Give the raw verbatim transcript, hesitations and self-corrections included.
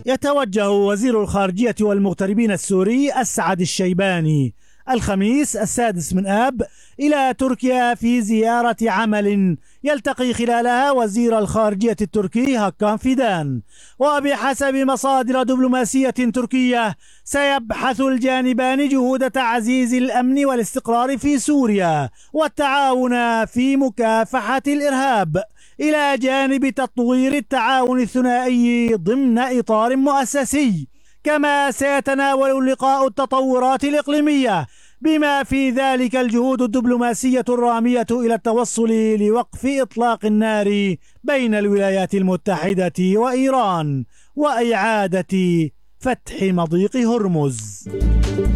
يتوجه وزير الخارجية والمغتربين السوري أسعد الشيباني الخميس السادس من آب إلى تركيا في زيارة عمل يلتقي خلالها وزير الخارجية التركي هاكان فيدان. وبحسب مصادر دبلوماسية تركية سيبحث الجانبان جهود تعزيز الأمن والاستقرار في سوريا والتعاون في مكافحة الإرهاب إلى جانب تطوير التعاون الثنائي ضمن إطار مؤسسي. كما سيتناول اللقاء التطورات الإقليمية بما في ذلك الجهود الدبلوماسية الرامية إلى التوصل لوقف إطلاق النار بين الولايات المتحدة وإيران وإعادة فتح مضيق هرمز.